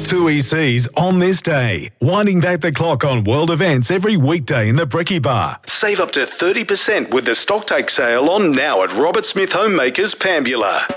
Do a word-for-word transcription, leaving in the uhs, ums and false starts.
two E Cs on this day. Winding back the clock on world events every weekday in the Brekkie Bar. Save up to thirty percent with the stocktake sale on now at Robert Smith Homemakers, Pambula.